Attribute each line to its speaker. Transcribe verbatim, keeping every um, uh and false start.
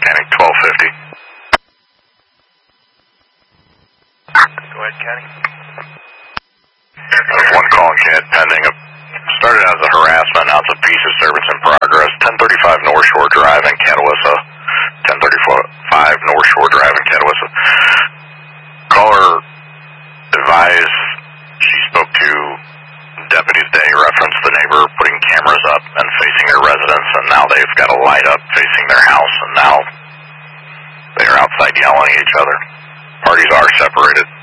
Speaker 1: Canning, twelve fifty.
Speaker 2: Go ahead, Kenny.
Speaker 1: There's one call kid pending. It started as a harassment, now it's a peace disturbance in progress. ten thirty-five North Shore Drive in Catawissa. ten thirty-five North Shore Drive in Catawissa. Caller advised she spoke to deputies. They referenced the neighbor putting cameras up and facing their residence, and now they've got a light up facing their house, and now they are outside yelling at each other. Parties are separated.